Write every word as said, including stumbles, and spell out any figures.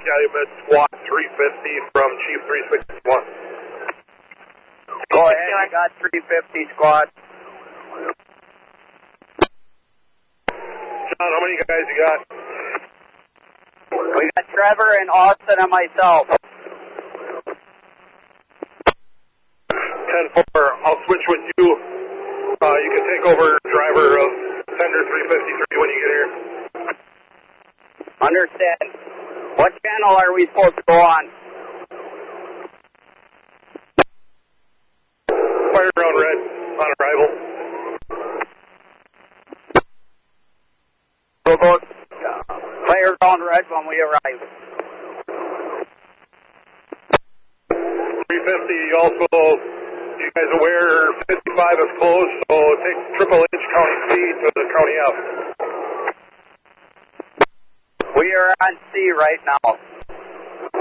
Calumet Squad three fifty from Chief three sixty-one. Go ahead, I got three fifty squad. John, how many guys you got? We got Trevor and Austin and myself. ten four, I'll switch with you. Uh, you can take over driver of Tender three fifty-three when you get here. Understand. What channel are we supposed to go on? Fire around red on arrival. We'll go fire around red when we arrive. three fifty, also, you guys aware fifty-five is closed, so take Triple H County C to the County F. We are on C right now.